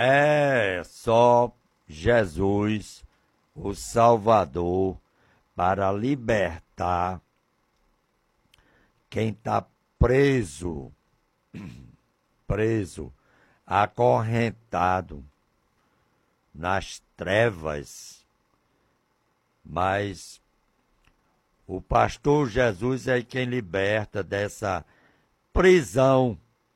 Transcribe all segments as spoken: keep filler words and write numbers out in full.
É só Jesus, o Salvador, para libertar quem está preso, preso, acorrentado nas trevas. Mas o pastor Jesus é quem liberta dessa prisão.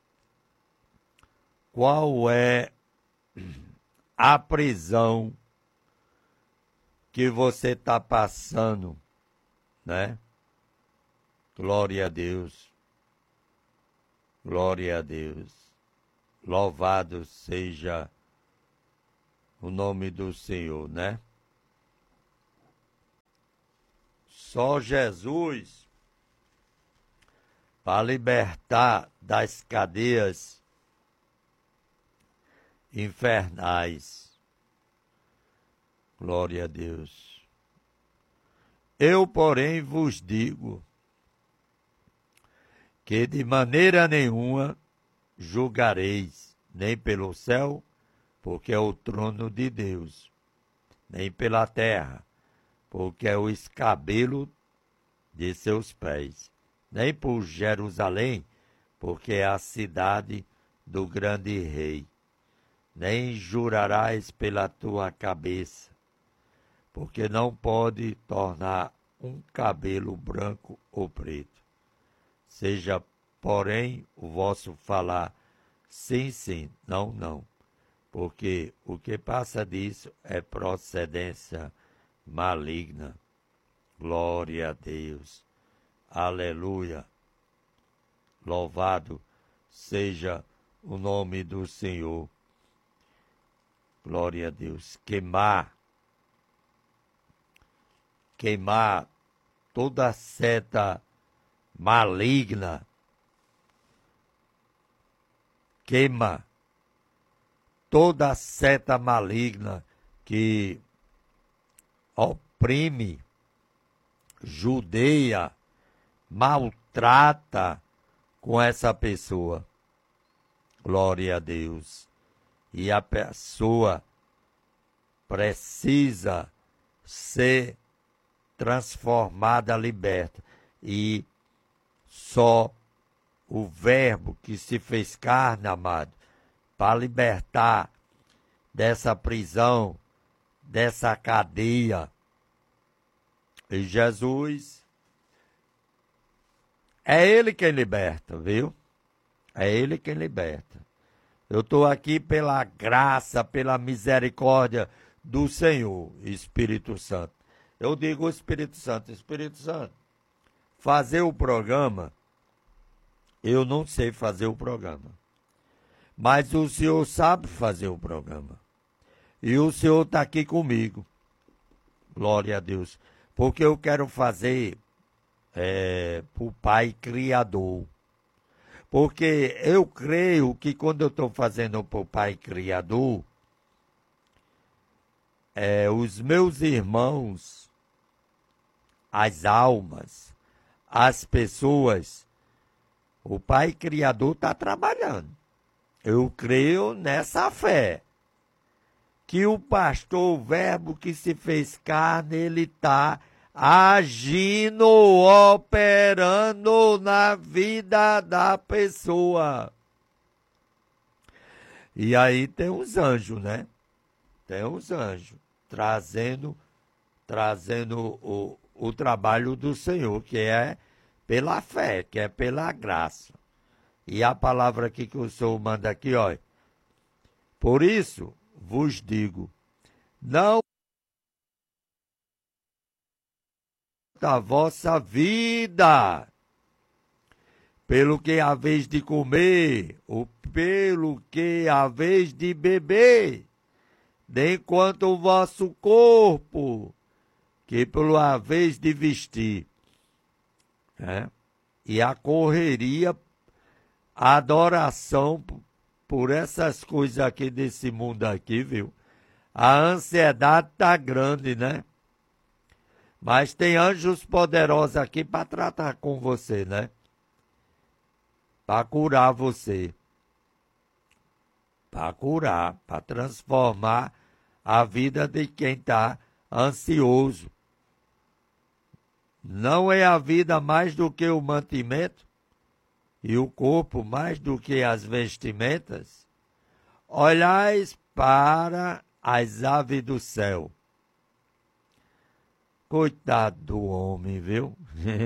Qual é a prisão que você está passando, né? Glória a Deus. Glória a Deus. Louvado seja o nome do Senhor, né? Só Jesus para libertar das cadeias infernais. Glória a Deus. Eu, porém, vos digo que de maneira nenhuma julgareis, nem pelo céu, porque é o trono de Deus, nem pela terra, porque é o escabelo de seus pés, nem por Jerusalém, porque é a cidade do grande rei, nem jurarás pela tua cabeça, porque não pode tornar um cabelo branco ou preto. Seja, porém, o vosso falar sim, sim, não, não, porque o que passa disso é procedência maligna. Glória a Deus. Aleluia. Louvado seja o nome do Senhor. Glória a Deus. Queimar, queimar toda seta maligna. Queima toda seta maligna que oprime, judeia, maltrata com essa pessoa. Glória a Deus. E a pessoa precisa ser transformada, liberta. E só o verbo que se fez carne, amado, para libertar dessa prisão, dessa cadeia. E Jesus, é Ele quem liberta, viu? É Ele quem liberta. Eu estou aqui pela graça, pela misericórdia do Senhor, Espírito Santo. Eu digo Espírito Santo, Espírito Santo, fazer o programa, eu não sei fazer o programa. Mas o Senhor sabe fazer o programa. E o Senhor está aqui comigo. Glória a Deus. Porque eu quero fazer é, para o Pai Criador. Porque eu creio que quando eu estou fazendo para o Pai Criador, é, os meus irmãos, as almas, as pessoas, o Pai Criador está trabalhando. Eu creio nessa fé. Que o pastor, o verbo que se fez carne, ele está agindo, operando na vida da pessoa. E aí tem os anjos, né? Tem os anjos trazendo, trazendo o, o trabalho do Senhor, que é pela fé, que é pela graça. E a palavra aqui que o Senhor manda aqui, ó. Por isso vos digo, não da vossa vida, pelo que haveis de comer, ou pelo que haveis de beber, nem quanto o vosso corpo, que pelo haveis de vestir. É? E a correria, a adoração por essas coisas aqui desse mundo aqui, viu? A ansiedade tá grande, né? Mas tem anjos poderosos aqui para tratar com você, né? Para curar você. para curar, para transformar a vida de quem está ansioso. Não é a vida mais do que o mantimento e o corpo mais do que as vestimentas? Olhais para as aves do céu. Coitado do homem, viu?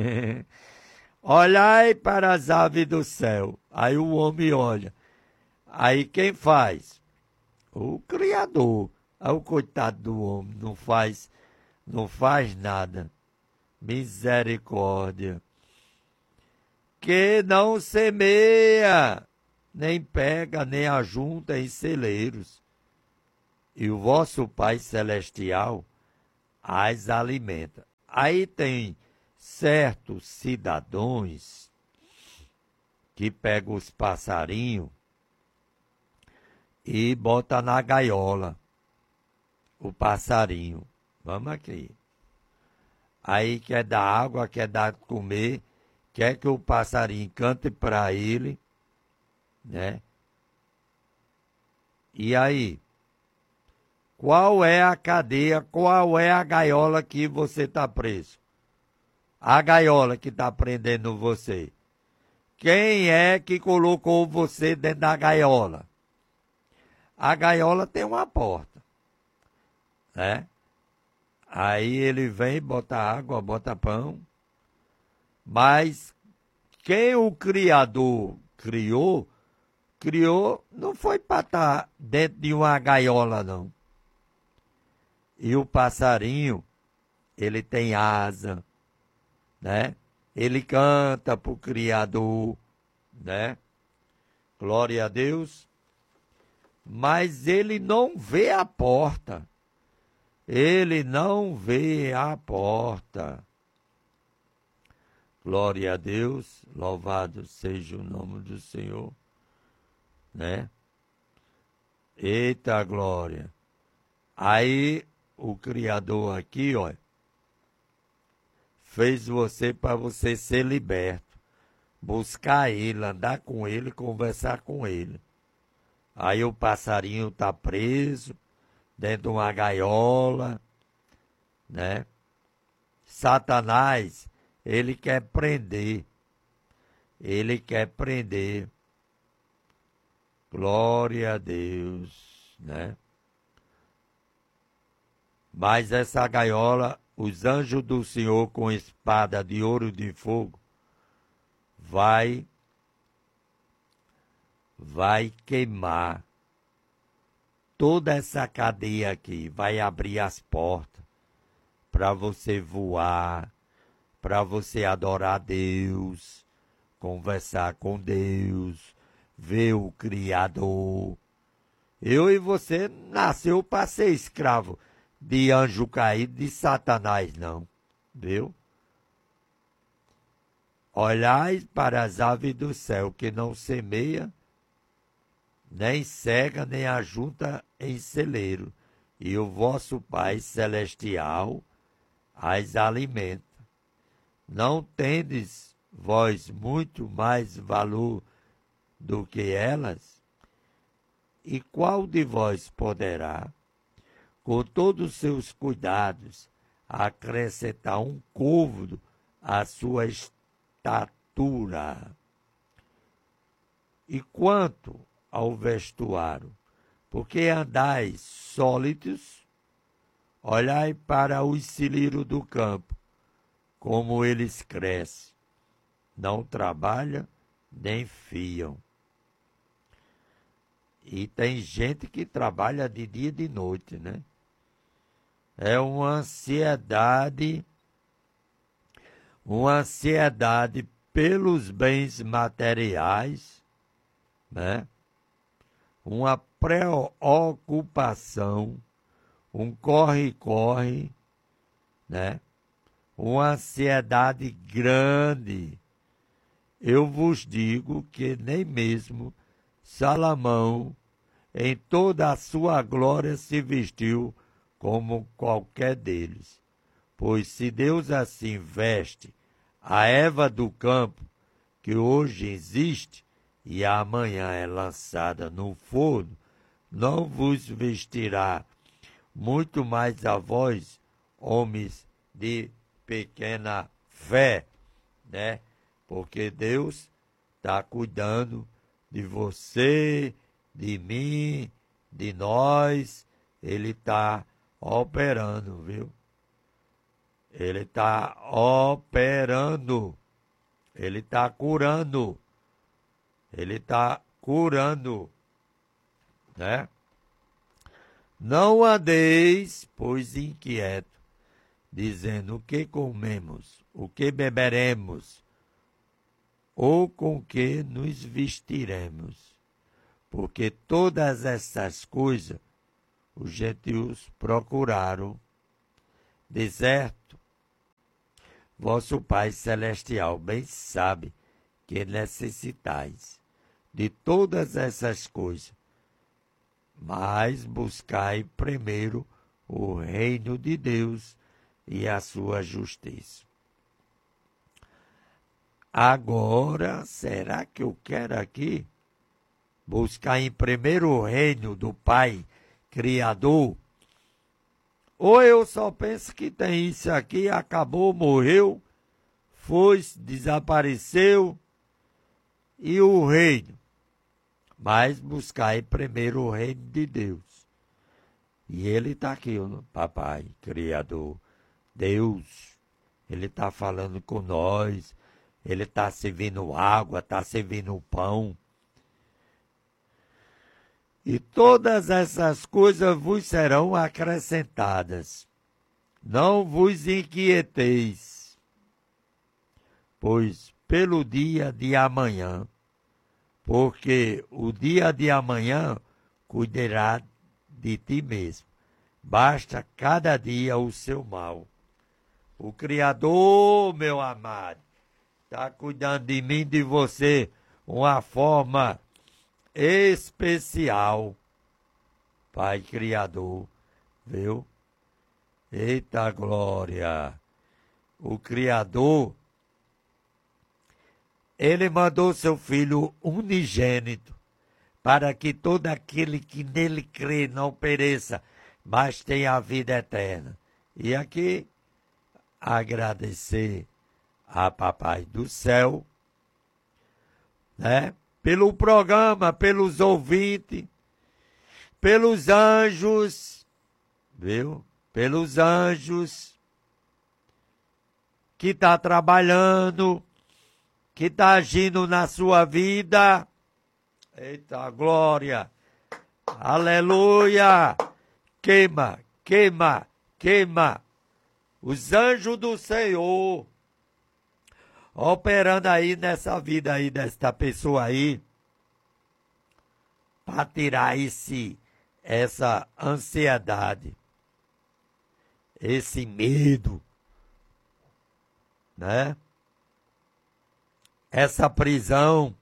Olhai para as aves do céu. Aí o homem olha. Aí quem faz? O Criador. Aí o coitado do homem não faz, não faz nada. Misericórdia. Que não semeia, nem pega, nem ajunta em celeiros. E o vosso Pai Celestial as alimenta. Aí tem certos cidadãos que pegam os passarinhos e botam na gaiola o passarinho. Vamos aqui. Aí quer dar água, quer dar comer, quer que o passarinho cante para ele, né? E aí? Qual é a cadeia, qual é a gaiola que você está preso? A gaiola que está prendendo você. Quem é que colocou você dentro da gaiola? A gaiola tem uma porta, né? Aí ele vem, bota água, bota pão. Mas quem o Criador criou, criou, não foi para estar dentro de uma gaiola, não. E o passarinho, ele tem asa, né? Ele canta para o Criador, né? Glória a Deus. Mas ele não vê a porta. Ele não vê a porta. Glória a Deus, louvado seja o nome do Senhor, né? Eita glória. Aí o Criador aqui, ó, fez você para você ser liberto, buscar ele, andar com ele, conversar com ele. Aí o passarinho está preso dentro de uma gaiola, né? Satanás, ele quer prender, ele quer prender. Glória a Deus, né? Mas essa gaiola, os anjos do Senhor com espada de ouro de fogo, vai, vai queimar toda essa cadeia aqui, vai abrir as portas para você voar, para você adorar a Deus, conversar com Deus, ver o Criador. Eu e você nasceu para ser escravo de anjo caído, de Satanás, não, viu? Olhai para as aves do céu, que não semeia, nem cega, nem ajunta em celeiro, e o vosso Pai Celestial as alimenta. Não tendes vós muito mais valor do que elas? E qual de vós poderá, com todos os seus cuidados, acrescentar um côvado à sua estatura? E quanto ao vestuário, porque andais sólidos, olhai para os cilírios do campo, como eles crescem, não trabalham nem fiam. E tem gente que trabalha de dia e de noite, né? É uma ansiedade, uma ansiedade pelos bens materiais, né? Uma preocupação, um corre-corre, né? Uma ansiedade grande. Eu vos digo que nem mesmo Salomão, em toda a sua glória, se vestiu como qualquer deles. Pois se Deus assim veste a erva do campo, que hoje existe e amanhã é lançada no forno, não vos vestirá muito mais a vós, homens de pequena fé, né? Porque Deus está cuidando de você, de mim, de nós. Ele está operando, viu? Ele está operando. Ele está curando. Ele está curando, né? Não andeis, pois, inquieto, dizendo o que comemos, o que beberemos, ou com que nos vestiremos. Porque todas essas coisas os gentios procuraram. De certo, vosso Pai Celestial bem sabe que necessitais de todas essas coisas, mas buscai primeiro o reino de Deus e a sua justiça. Agora, será que eu quero aqui buscar em primeiro o reino do Pai Criador? Ou eu só penso que tem isso aqui, acabou, morreu, foi, desapareceu, e o reino? Mas buscai primeiro o reino de Deus. E ele está aqui, o Papai Criador, Deus. Ele está falando com nós. Ele está servindo água, está servindo pão. E todas essas coisas vos serão acrescentadas. Não vos inquieteis, pois pelo dia de amanhã, porque o dia de amanhã cuidará de ti mesmo. Basta cada dia o seu mal. O Criador, meu amado, está cuidando de mim, de você, uma forma especial. Pai Criador, viu? Eita glória! O Criador, ele mandou seu Filho unigênito, para que todo aquele que nele crê não pereça, mas tenha a vida eterna. E aqui, agradecer a Papai do Céu, né? Pelo programa, pelos ouvintes, pelos anjos, viu? Pelos anjos que está trabalhando, que está agindo na sua vida. Eita glória! Aleluia! Queima, queima, queima. Os anjos do Senhor operando aí nessa vida aí desta pessoa aí, para tirar esse, essa ansiedade, esse medo, né? Essa prisão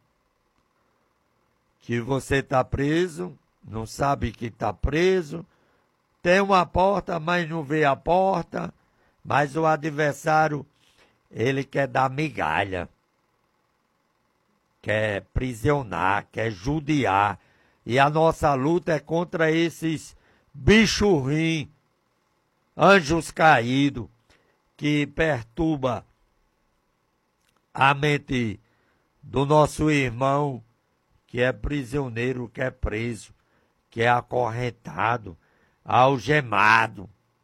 que você está preso, não sabe que está preso, tem uma porta, mas não vê a porta, mas o adversário, ele quer dar migalha, quer prisionar, quer judiar. E a nossa luta é contra esses bichos ruins, anjos caídos, que perturba a mente do nosso irmão, que é prisioneiro, que é preso, que é acorrentado, algemado.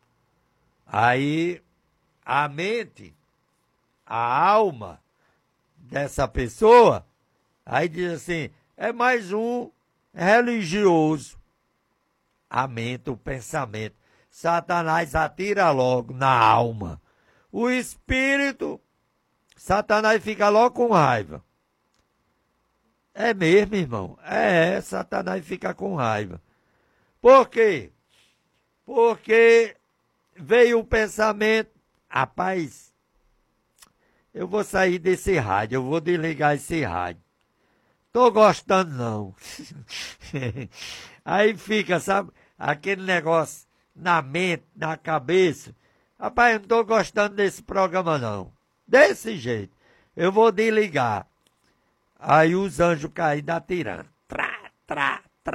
Aí a mente, a alma dessa pessoa, aí diz assim, é mais um religioso. A mente, o pensamento. Satanás atira logo na alma. O espírito, Satanás fica logo com raiva. É mesmo, irmão? É, Satanás fica com raiva. Por quê? Porque veio o pensamento, rapaz, eu vou sair desse rádio, eu vou desligar esse rádio. Tô gostando não. Aí fica, sabe, aquele negócio na mente, na cabeça. Rapaz, eu não tô gostando desse programa não. Desse jeito. Eu vou desligar. Aí os anjos caídos atirando. Trá, trá, trá,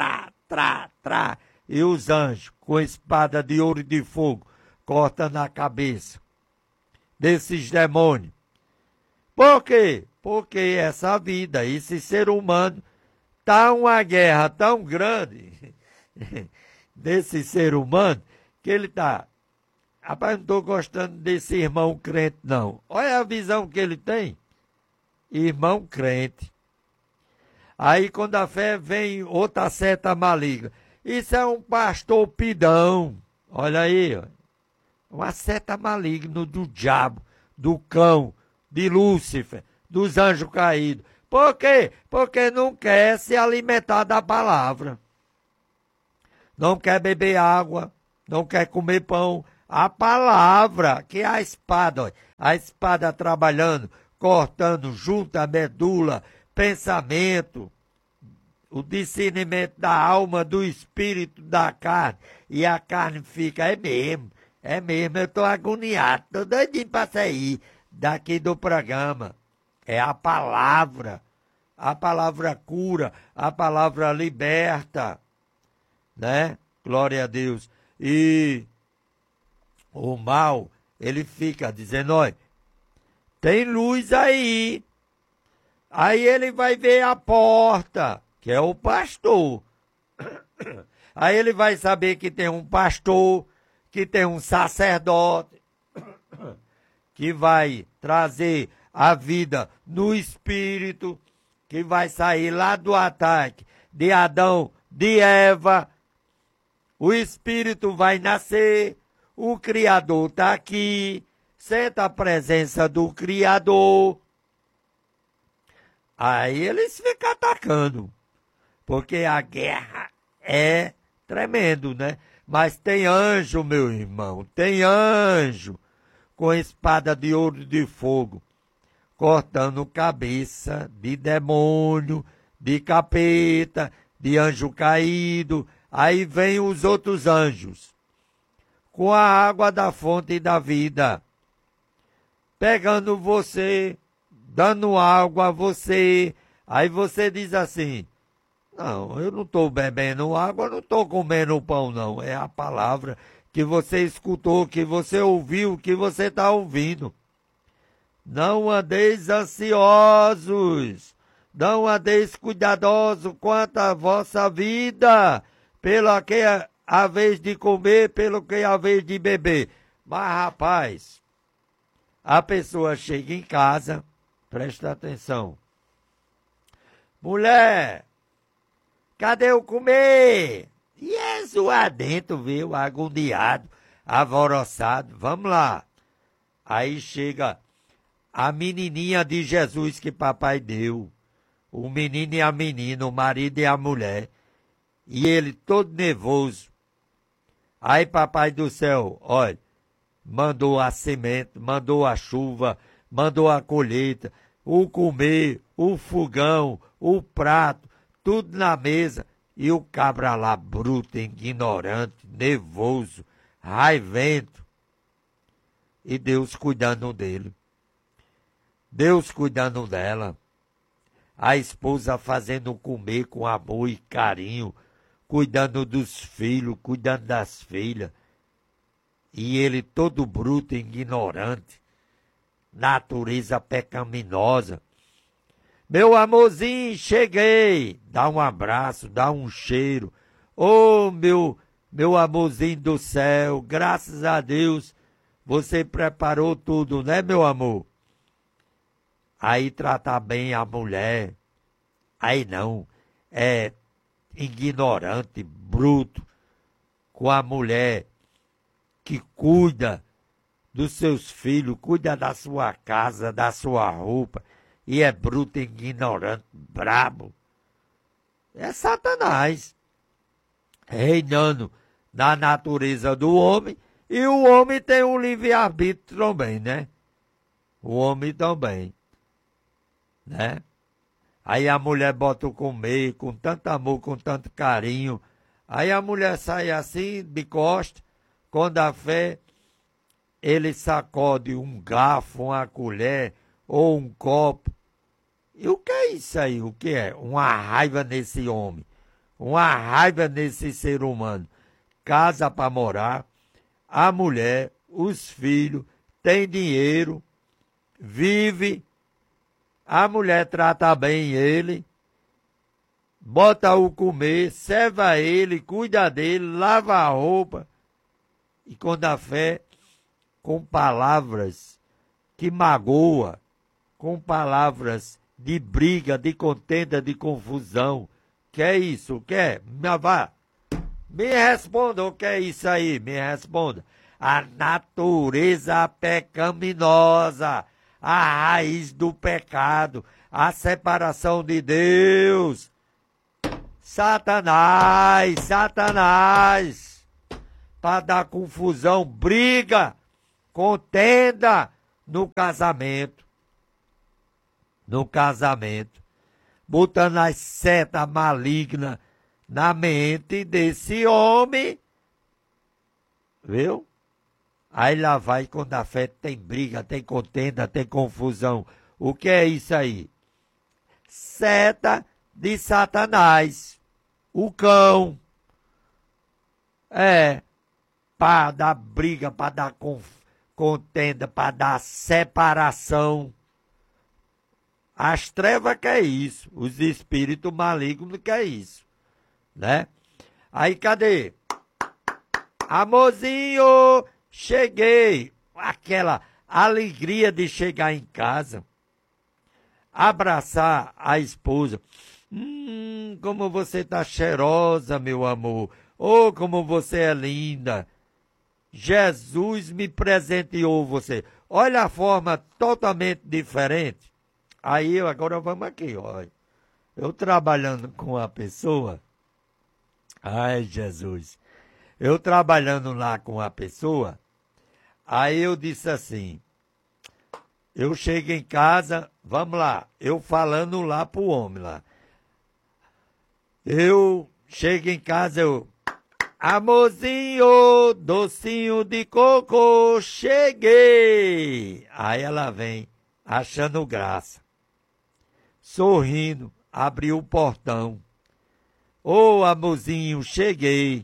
trá, trá. E os anjos, com espada de ouro e de fogo, cortando a cabeça desses demônios. Por quê? Porque essa vida, esse ser humano, tá uma guerra tão grande desse ser humano, que ele tá... Rapaz, não estou gostando desse irmão crente, não. Olha a visão que ele tem. Irmão crente. Aí, quando a fé vem outra seta maligna. Isso é um pastor pidão. Olha aí, ó. Uma seta maligna do diabo, do cão, de Lúcifer, dos anjos caídos. Por quê? Porque não quer se alimentar da palavra. Não quer beber água, não quer comer pão. A palavra, que é a espada, ó, a espada trabalhando, cortando junto a medula, pensamento, o discernimento da alma, do espírito, da carne. E a carne fica, é mesmo, é mesmo, eu estou agoniado, estou doidinho para sair daqui do programa. É a palavra, a palavra cura, a palavra liberta, né? Glória a Deus. E o mal, ele fica dizendo, olha, tem luz aí. Aí ele vai ver a porta, que é o pastor. Aí ele vai saber que tem um pastor, que tem um sacerdote, que vai trazer a vida no espírito, que vai sair lá do ataque de Adão, de Eva. O espírito vai nascer, o Criador está aqui, senta a presença do Criador. Aí eles ficam atacando, porque a guerra é tremendo, né? Mas tem anjo, meu irmão, tem anjo com espada de ouro e de fogo, cortando cabeça de demônio, de capeta, de anjo caído. Aí vem os outros anjos, com a água da fonte da vida, pegando você, dando água a você. Aí você diz assim, não, eu não estou bebendo água, não estou comendo pão, não. É a palavra que você escutou, que você ouviu, que você está ouvindo. Não andeis ansiosos, não andeis cuidadosos quanto à vossa vida, pelo que é a vez de comer, pelo que é a vez de beber. Mas, rapaz, a pessoa chega em casa, presta atenção. Mulher, cadê o comer? E é zoadento, viu? Agoniado, alvoroçado. Vamos lá. Aí chega a menininha de Jesus que papai deu. O menino e a menina, o marido e a mulher. E ele todo nervoso. Aí papai do céu, olha, mandou a semente, mandou a chuva, mandou a colheita, o comer, o fogão, o prato, tudo na mesa. E o cabra lá, bruto, ignorante, nervoso, raivento. E Deus cuidando dele. Deus cuidando dela. A esposa fazendo comer com amor e carinho, cuidando dos filhos, cuidando das filhas. E ele todo bruto, ignorante, natureza pecaminosa. Meu amorzinho, cheguei. Dá um abraço, dá um cheiro. Ô, meu, meu amorzinho do céu, graças a Deus, você preparou tudo, né, meu amor? Aí tratar bem a mulher. Aí não, é ignorante, bruto, com a mulher que cuida dos seus filhos, cuida da sua casa, da sua roupa, e é bruto, ignorante, brabo. É Satanás reinando na natureza do homem, e o homem tem um livre-arbítrio também, né? O homem também, né? Aí a mulher bota o comer com tanto amor, com tanto carinho. Aí a mulher sai assim, de costas, quando a fé, ele sacode um garfo, uma colher ou um copo. E o que é isso aí? O que é? Uma raiva nesse homem. uma raiva nesse ser humano. Casa para morar, a mulher, os filhos, tem dinheiro, vive, a mulher trata bem ele, bota o comer, serva ele, cuida dele, lava a roupa. E quando a fé, com palavras que magoa, com palavras de briga, de contenda, de confusão. Que é isso? Que é? Vá. Me responda o que é isso aí, me responda. A natureza pecaminosa, a raiz do pecado, a separação de Deus. Satanás, Satanás, para dar confusão, briga, contenda no casamento. No casamento, botando as setas malignas na mente desse homem, viu? Aí lá vai, quando a fé tem briga, tem contenda, tem confusão. O que é isso aí? Seta de Satanás, o cão. É, para dar briga, para dar contenda, para dar separação. As trevas quer isso, os espíritos malignos quer isso, né? Aí cadê? Amorzinho, cheguei. Aquela alegria de chegar em casa, abraçar a esposa. Hum, como você tá cheirosa, meu amor. Oh, como você é linda. Jesus me presenteou você. Olha a forma totalmente diferente. Aí, eu, agora vamos aqui, olha. Eu trabalhando com a pessoa. Ai, Jesus. Eu trabalhando lá com a pessoa. Aí eu disse assim. Eu chego em casa, vamos lá. Eu falando lá pro homem lá. Eu chego em casa, eu... Amorzinho, docinho de coco, cheguei. Aí ela vem, achando graça. Sorrindo, abriu o portão. Ô, amorzinho, cheguei.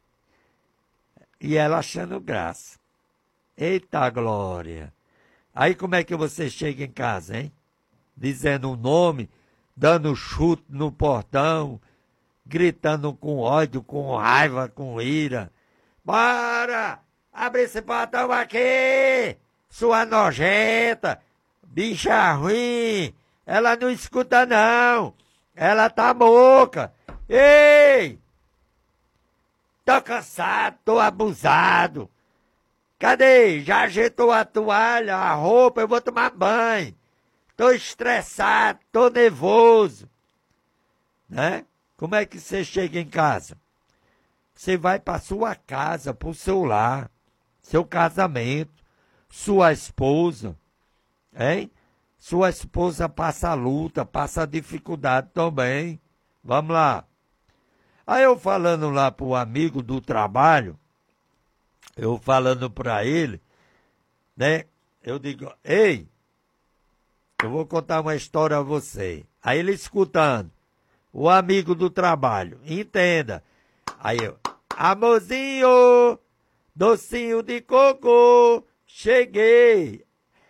E ela achando graça. Eita glória. Aí como é que você chega em casa, hein? Dizendo o nome, dando chute no portão, gritando com ódio, com raiva, com ira. Bora! Abre esse portão aqui! Sua nojenta! Bicha ruim! Ela não escuta não! Ela tá moca! Ei! Tô cansado, tô abusado! Cadê? Já ajeitou a toalha, a roupa, eu vou tomar banho! Tô estressado, tô nervoso! Né? Como é que você chega em casa? Você vai para sua casa, para o seu lar, seu casamento, sua esposa, hein? Sua esposa passa luta, passa dificuldade também. Vamos lá. Aí eu falando lá para o amigo do trabalho, eu falando para ele, né? Eu digo, ei, eu vou contar uma história a você. Aí ele escutando. O amigo do trabalho, entenda. Aí eu, amorzinho, docinho de coco, cheguei.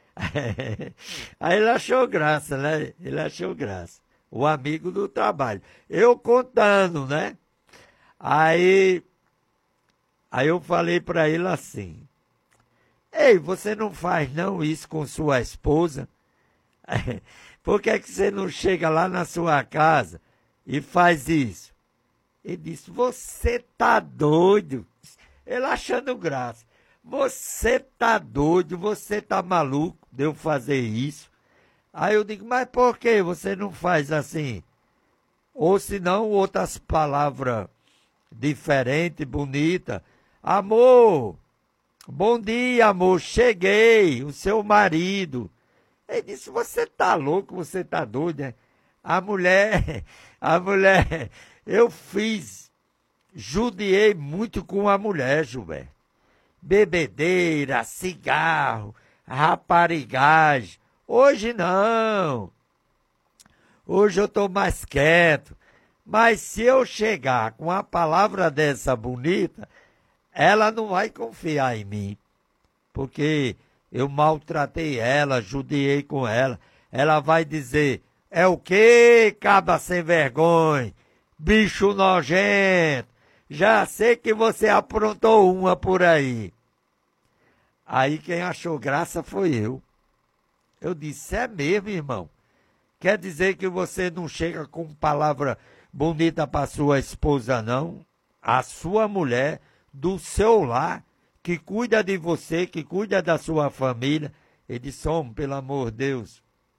Aí ele achou graça, né? Ele achou graça. O amigo do trabalho. Eu contando, né? Aí, aí eu falei para ele assim, ei, você não faz não isso com sua esposa? Por que é que você não chega lá na sua casa e faz isso? Ele disse, você tá doido? Ele achando graça. Você tá doido, você tá maluco de eu fazer isso? Aí eu digo, mas por que você não faz assim? Ou se não, outras palavras diferentes, bonitas. Amor, bom dia, amor, cheguei, o seu marido. Ele disse, você tá louco, você tá doido, né? A mulher, a mulher, eu fiz, judiei muito com a mulher, Gilberto. Bebedeira, cigarro, raparigagem. Hoje não. Hoje eu tô mais quieto. Mas se eu chegar com uma palavra dessa bonita, ela não vai confiar em mim, porque eu maltratei ela, judiei com ela. Ela vai dizer, é o quê, cabra sem vergonha, bicho nojento, já sei que você aprontou uma por aí. Aí quem achou graça foi eu. Eu disse, é mesmo, irmão? Quer dizer que você não chega com palavra bonita para sua esposa, não? A sua mulher, do seu lar, que cuida de você, que cuida da sua família. Ele disse, homem, pelo amor de Deus,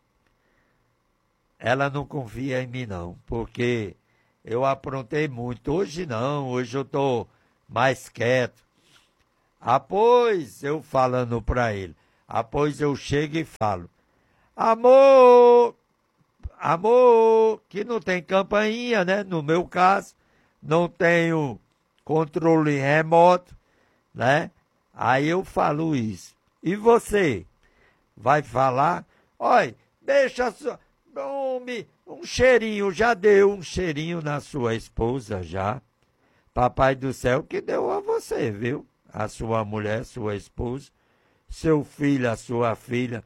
ela não confia em mim, não, porque eu aprontei muito. Hoje não, hoje eu estou mais quieto. Após eu falando para ele, após eu chego e falo, amor, amor, que não tem campainha, né? No meu caso, não tenho controle remoto, né? Aí eu falo isso. E você? Vai falar? Olha, deixa só, homem, um cheirinho, já deu um cheirinho na sua esposa, já. Papai do céu que deu a você, viu? A sua mulher, sua esposa, seu filho, a sua filha.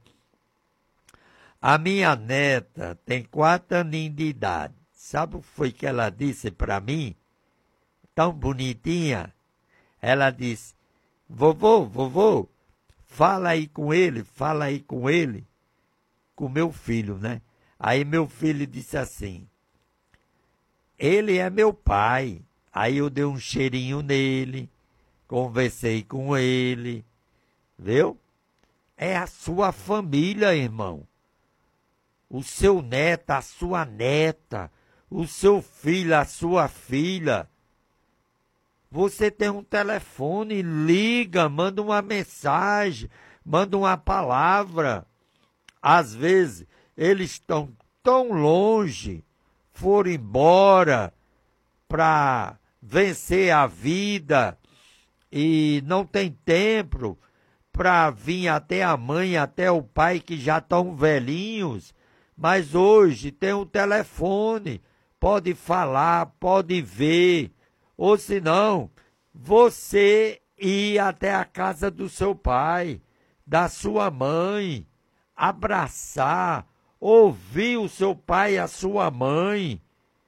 A minha neta tem quatro aninhos de idade. Sabe o que foi que ela disse para mim? Tão bonitinha. Ela disse, vovô, vovô, fala aí com ele, fala aí com ele, com meu filho, né? Aí meu filho disse assim, ele é meu pai. Aí eu dei um cheirinho nele, conversei com ele, viu? É a sua família, irmão. O seu neto, a sua neta, o seu filho, a sua filha. Você tem um telefone, liga, manda uma mensagem, manda uma palavra. Às vezes, eles estão tão longe, foram embora para vencer a vida e não tem tempo para vir até a mãe, até o pai que já estão velhinhos. Mas hoje tem um telefone, pode falar, pode ver. Ou se não, você ir até a casa do seu pai, da sua mãe, abraçar, ouvir o seu pai e a sua mãe.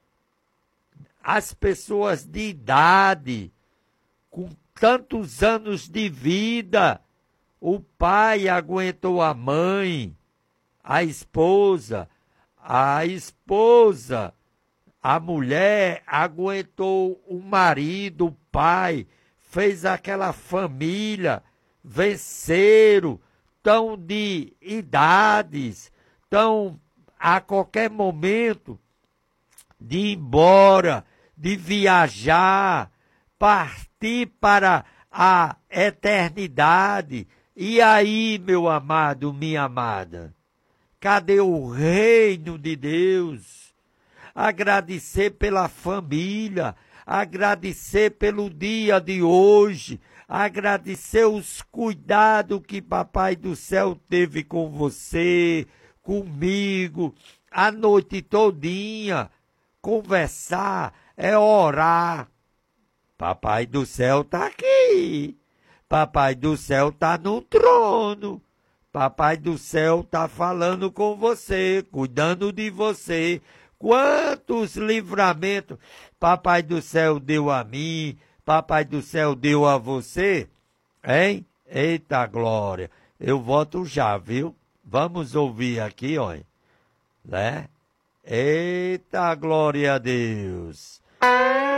As pessoas de idade, com tantos anos de vida, o pai aguentou a mãe, a esposa, a esposa, a mulher aguentou o marido, o pai, fez aquela família, venceram, tão de idades, tão a qualquer momento de ir embora, de viajar, partir para a eternidade. E aí, meu amado, minha amada, cadê o reino de Deus? Agradecer pela família, agradecer pelo dia de hoje, agradecer os cuidados que Papai do Céu teve com você, comigo, a noite todinha. Conversar é orar. Papai do Céu está aqui. Papai do Céu está no trono. Papai do Céu está falando com você, cuidando de você. Quantos livramentos Papai do Céu deu a mim, Papai do Céu deu a você, hein? Eita glória! Eu volto já, viu? Vamos ouvir aqui, olha, né? Eita glória a Deus!